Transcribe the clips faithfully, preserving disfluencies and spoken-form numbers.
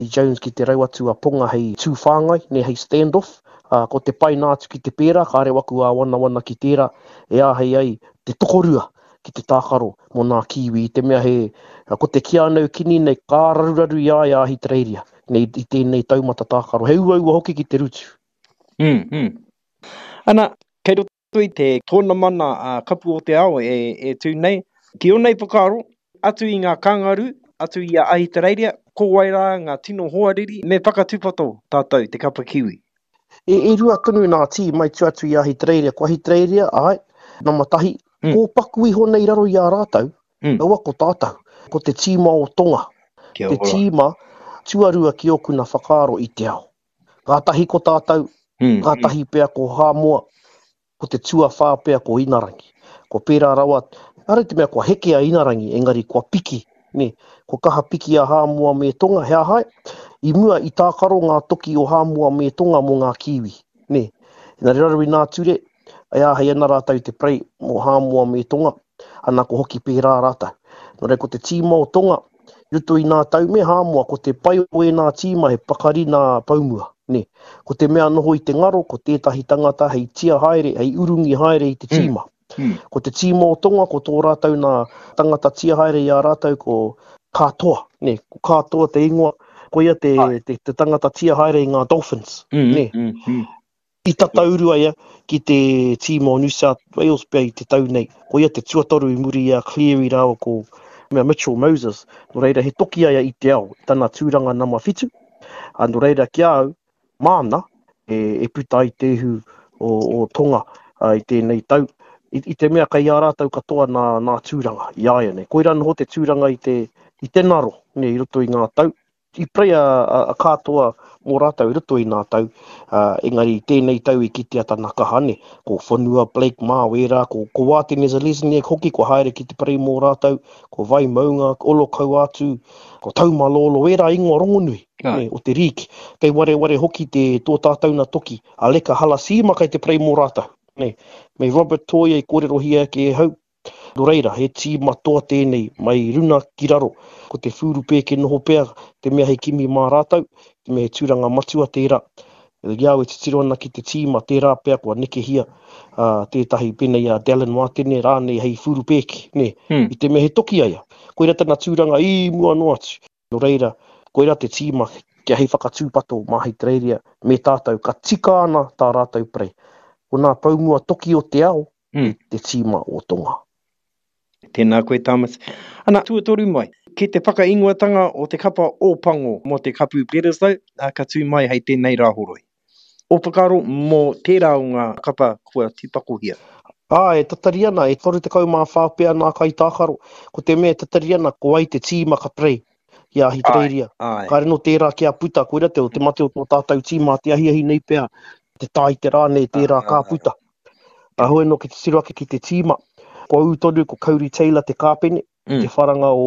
i Jones ki te rau atu a ponga hei tū whāngai, ne hei standoff, uh, ko te pai nātu ki te pēra, ka are waku a wana wana ki tērā, e a hei ai te tokorua ki te tākaro mō nā kiwi, i te mea he, uh, ko te kia anau kini nei kāraruraru i ai a Ahitereiria, nei i tēnei taumata tākaro, hei ua ua hoki ki te rutu. Mm, mm. Ana, kei roto i te tōna mana uh, kapu o te ao e, e tū nei, ki o nei whakaaro, atu i ngā kangaru, atu i a Ahitereiria, ko wai rā ngā tino hoariri, me whakatupato tātou te kapa kiwi. E, e rua tonu nā tī mai tu atu i Ahitereiria, ko Ahitereiria, ai, nā matahi, mm. ko paku i honei raro i a rātau, mm. aua ko tātou, ko te tīma o Tonga, Kia te ora. tīma tuarua ki oku na whakaaro i te ao. Gātahi ko tātou, mm. gātahi pēr ko Hāmoa, ko te tua whā pēr ko Inarangi. Ko pērā rawa, are te mea ko heke a Inarangi, engari ko piki, ne, ko kaha piki a Hāmoa me Tonga, hea hai, i mua i tākaro ngā toki o Hāmoa me Tonga mo ngā kiwi, ne. Nā rarawi nā ture, ai hei ana rātau te prei mo Hāmoa me Tonga, ana ko hoki pērā rātau. Nō rei ko te tīma o Tonga, ruto i nā tau me Hāmoa, ko te pai o e nā tīma he pakari nā paumua, ne. Ko te mea noho i te ngaro, ko tētahi tangata hei tia haere, hei urungi haere i te tīma. Mm. Mm. Ko te tīma o Tonga, ko tō rātau nā tangata tia haere i a rātau ko kātoa, ne. Ko kātoa te ingoa, ko ia te, te, te tangata tia haere i ngā Dolphins, mm. ne. Mm. Mm. I tataurua ia ki te tīma o New South Wales pia i te tau nei. Ko ia te tuatoru i muri i a Cleary rāo ko mea Mitchell Moses. Nō reira he toki aia i te ao, tana tūranga nama whitu. A nō reira ki au, māna, e, e puta i te hu o, o Tonga uh, i tēnei tau. I, I te mea kai a rātau katoa nā, nā tūranga i aia nei. Koira noho te tūranga i te, i te naro, ne, i roto i ngā tau. I prei a, a, a kātoa mō rātau i roto i ngā tau, uh, engari tēnei tau i kitea tana kahane, ko whanua Blake Mawera, ko, ko Wātene Zelezniak hoki, ko haere ki te prei mō rātau, ko Vai Maunga, olo kau atu, ko Taumalolo, e rā ingoa rongonui, ne, o te riki. Kei ware ware hoki te tō tātou na toki, a leka hala sīma kai te prei mō rātau, ne. Mei Robert Toia i kōrero hia ke hau, no reira, he tīma toa tēnei, mai runa ki raro, ko te whuru pēke noho pēr, te mea hei kimi mā rātau, te mea he tūranga matua tērā. E iau e te tiro ana ki te tīma tērā pēr, kua neke hia, uh, tētahi pēnei a Dallin Wātene, rānei hei whuru pēke, ne, hmm. I te mea he toki aia. Koira tana tūranga i mua no atu. No reira, koira te tīma kia hei whakatūpato mā Ahitereiria, me tātou ka tika ana tā rātau prei. Ko nā paumua toki o te ao, hmm. te tīma o Tonga. Tēnā koe Thomas. Ana, tuatoru mai, ki te whakaingoatanga o te kapa o Pango mo te kapu Bledisloe, ka tū mai hei tēnei rāhoroi. O Pakaro mō tērā o ngā kapa kua tipako hia. Ah, e tatari ana, e toru te kau mā whāpea nā kai tākaro, ko te mea tatari ana, ko ai te tīma ka prei, i a Ahitereiria. Ka reno tērā kia puta, koira te o te mate o tō tātou tīma, te ahiahi nei pēr, te tai te rānei tērā kā puta. Ahoe no ki te siroake ki te tīma, ko au tonu, ko Kauri Taylor te kāpene, mm. te wharanga o,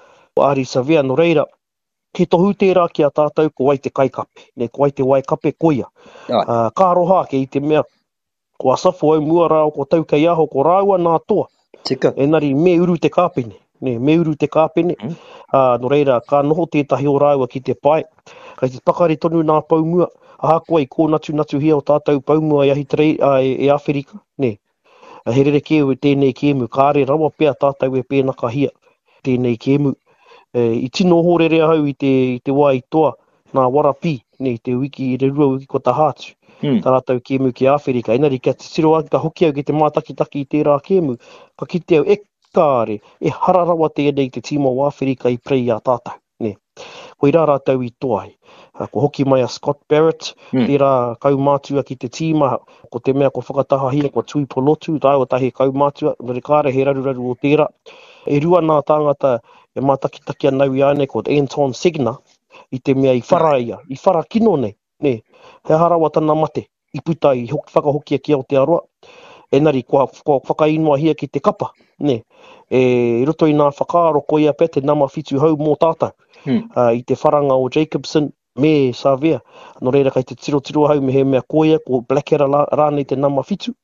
o Ari Savea, no reira, ke tohu tērā ki a tātou, ko wai te kaikape, ne, ko wai te waikape koia. Uh, ka roha ke i te mea, ko asafo au mua rao, ko tau kei aho, ko rāua nā toa. Tika. Enari, me uru te kāpene, ne, me uru te kāpene, mm. uh, no reira, ka noho tētahi o rāua ki te pai, kai te pakari tonu nā paumua, aha koe i kō natu natu hia o tātou paumua i Ahiterei, uh, e, e Awherika, ne. He rere kēu e tēnei kēmu, ka are rawa pēr tātou e pēnaka hia, tēnei kēmu. E, I tino hōrere hau i te, i te wai toa, nā warapi, ne, i te wiki, i te rua wiki ko Tahatu, hmm. tā rātau kēmu ki Awherika. Enari, kia te siro ake, ka hoki au ki te mātakitaki i tērā kēmu, ka kite au e kāre, e hararawa tēnei te tīma o Awherika i prei a tātou, ne. Ko i rā rātau i toai. Uh, ko hoki mai a Scott Barrett, mm. tērā kaumātua ki te tīma, ko te mea ko whakataha hia, ko Tui Polotu, tāua tahi kaumātua, nore kāre he raruraru o tērā. E rua nā tāngata e mātakitaki anau i ane, ko Anton Segner, i te mea i whara ia, i whara kino nei, ne, he harawa tana mate, i puta i whakahokia ki Aotearoa. Enari, ko, ko whakainua hia ki te kapa, ne, e roto i nā whakaaro ko ia pē te nama whitu hau mō tātou, mm. uh, i te wharanga o Jacobson, me Savea, no reira kai te tiro tiro hau me he mea koia, ko Blackadder rānei te nama whitu.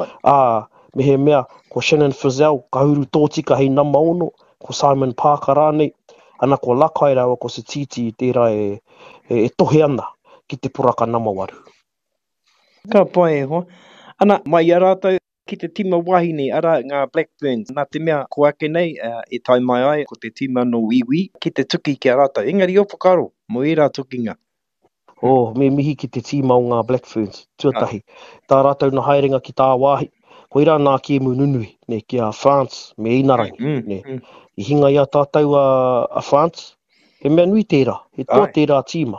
Ah, me he mea, ko Shannon Frizzell, ka huru tōtika hei nama ono, ko Simon Parker rānei, ana ko lakai rawa ko se titi i tērā e, e, e tohe ana ki te puraka namawaru. Ka pai e hoa. Ana, mai a rātou ki te tima wahine ara ngā Blackburns. Nā te mea ko ake nei uh, e tai mai ai ko te tima no iwi ki te tuki ki a rātou. Engari o whakaro, mo i rā tukinga. O, oh, me mihi ki te tima o ngā Blackburns, tuatahi. Tā rātou na haerenga ki tā wāhi. Ko ira nā kēmu nunui, ne, ki a France, me Inarangi. Mm, ne. mm. I hinga ia tātou a, a France, he mea nui tērā, he toa Ai. tērā tīma.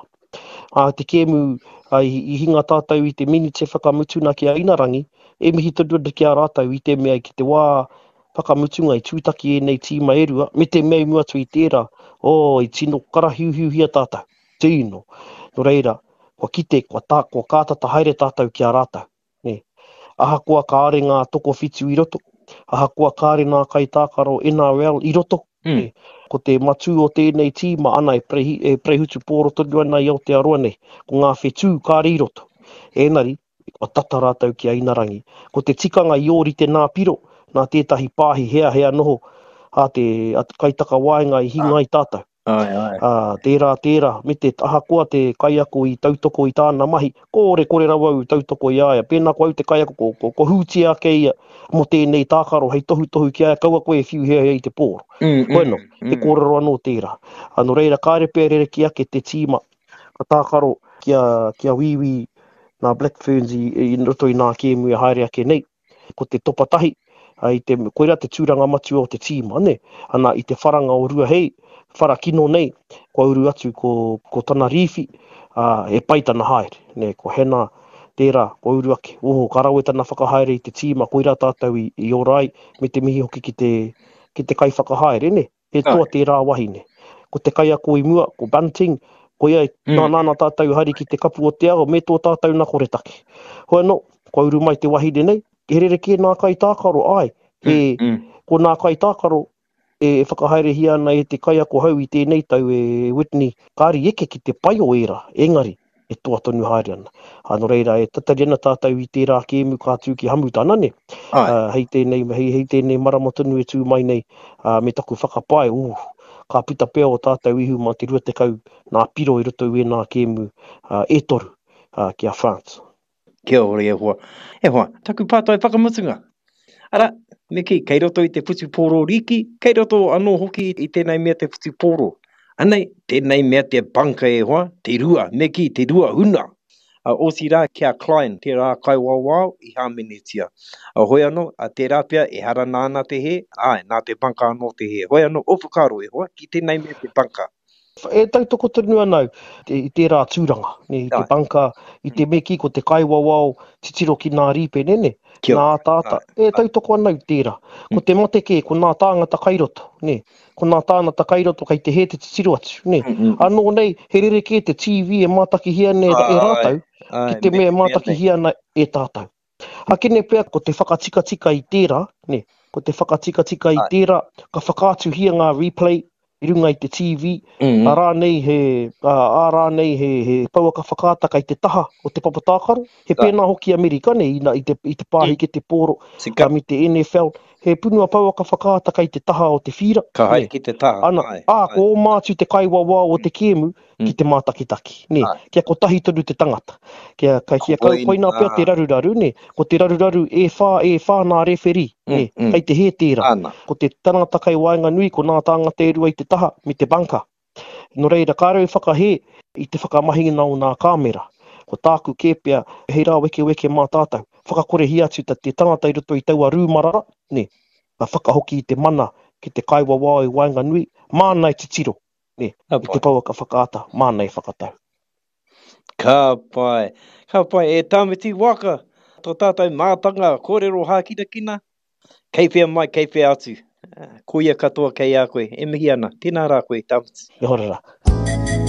A te kēmu, a, i, i hinga tātou i te mini te whakamutuna ki a Inarangi, e mihi tōrua ki a rātou i te mea ki te wā whakamutunga i tūtaki e nei tīma erua, me te mea i muatu i tērā, o, oh, i tino karahiuhiuhia tātou, tino. No reira, kua kite, kua, tā, kua kātata haere tātou ki a rātou. Ne. Aha kua kāre ngā toko whitu i roto, aha kua kāre ngā kai tākaro N R L i roto. Mm. Ne. Ko te matu o tēnei tīma ana e, prehi, e prehutu pōro tonu ana i Aotearoa nei, ko ngā whetū kāre i roto. Enari, kua tata rātou ki a Inarangi. Ko te tikanga i ori te nā piro, nā tētahi pāhi hea hea noho, a te at kaitaka waenga i hinga i tātou. Ai, ai. Uh, tērā, tērā, me te ahakoa te kaiako i tautoko i tāna mahi, kore kore rawa u tautoko i aia, pēnā ko au te kaiako ko, ko, ko hūti ake ia mo tēnei tākaro, hei tohu tohu ki aia, kaua koe e whiu hea hea i te pōro. Mm, Koeno, mm, te kōrero anō tērā. Ano reira, kāre pērere ki ake te tīma, ka tākaro ki a, ki a wiwi nā Blackferns i, i roto i nā kēmu e haere ake nei, ko te topatahi, i te, koera te tūranga matu o te tīma, ne? Ana i te wharanga o rua hei, whara kino nei, kua uru atu ko, ko tana riwhi, uh, e paitana haere. Ne, ko hena tērā, kua uru ake. Oho, karawe tana whakahaere i te tīma, koera tātou i, i orai, me te mihi hoki ki te, ki te kai whakahaere, ne? He toa tērā wahi, ne? Ko te kai ako i mua, ko Bunting, ko ia mm. nā nāna tātou hari ki te kapu o te ao, me tō tātou nā kore take. Hoa no, kua uru mai te wahine nei, he rere ke nā kai tākaro, ai, he, mm, mm. ko nā kai tākaro, e whakahaere hi ana e te kai ako hau i tēnei tau e Whitney, kāri eke ki te pai o era, engari, e toa tonu haere ana. Ano reira, e tatari ana tātou i tērā kēmu kātū ki hamutana, ne? Uh, hei tēnei, hei, hei tēnei marama tonu e tū mai nei, uh, me taku whakapai, uh, ka pita pēo o tātou ihu mā te rua te kau, nā piro i roto e nā kēmu uh, e toru uh, ki a France. Kia ore e hoa. E hoa, taku pātai whakamutunga. Ara, me ki, kei roto i te putu pōro riki, kei roto anō hoki i tēnei mea te putu pōro. Anei, tēnei mea te banka e hoa, te rua, me ki, te rua una. A uh, osi rā kia Klein, te rā kai wawao i hāmenetia. A uh, hoi anō, a te rāpia e hara nāna te he, ai, nā te banka anō te he. Hoi anō, ofukaro e hoa, ki tēnei mea te banka. E tautoko tonu anau, te, i tērā tūranga, ne, i te banka, i te meki ko te kai wawao, titiro ki nā ripe, nene, nā tāta, e tautoko anau tērā. Ko te mateke, ko nā tāngata kairoto, ne, ko nā tāngata kairoto kai te he te titiro atu, ne. Anō nei, he rereke te T V e mātaki hiane e rātau, ki te mea mātaki hiana e tātau. Hakene pēr, ko te whakatika tika i tērā, ne, ko te whakatika tika i tērā, ka whakātu hia ngā replay, i runga i te T V, mm-hmm. a rā nei he, a, a rā nei he, he pauaka whakaata kai te taha o te papatākaro, he pēnā hoki Amerika nei, i, i, te, i te pāhi ki te pōro, ka mi te N F L, he punua pauaka whakaata kai te taha o te whira. Ka hai ki te taha. Ana, ai, a, ai. Ko o mātu te kai wawā o te kēmu, mm. ki te mātakitaki, ne, ai. Kia ko tahi tonu te tangata. Kia, kia, kia kau koina pia te raruraru, ne, ko te raruraru e whā, e whā nā referi, mm, ne, mm. kai te he tērā. Ana. Ko te tangata kai waenga nui, ko nā tangata e rua i te taha, mi te banka. No reira, kārau whakahe i te whakamahina o nā kāmera. Ko tāku kēpea, hei rā weke weke mā tātou. Whakakore hi atu te tangata i roto i taua rūmarara, ne, ka whakahoki i te mana ki te kaiwa wā i waenga nui, mānai te tiro, ne, i te pauaka whakaata, mānai whakatau. Ka pai, ka pai, e tāmiti waka, tō tātou mātanga, kōrero hākina kina, kei pia mai, kei pia atu. Koia katoa kei a koe, e mihi ana, tēnā rā koe, tāmiti. E horera.